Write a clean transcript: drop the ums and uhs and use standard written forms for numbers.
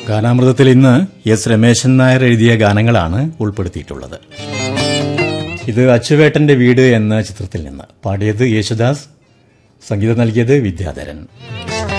ഗാനാമൃതത്തിൽ ഇന്ന് എസ് രമേശൻ നായർ എഴുതിയ ഗാനങ്ങളാണ് ഉൾപ്പെടുത്തിയിട്ടുള്ളത്. ഇത് അച്ചുവേട്ടന്റെ വീട് എന്ന ചിത്രത്തിൽ നിന്ന്. പാടിയത് യേശുദാസ്, സംഗീതം നൽകിയത് വിദ്യാധരൻ.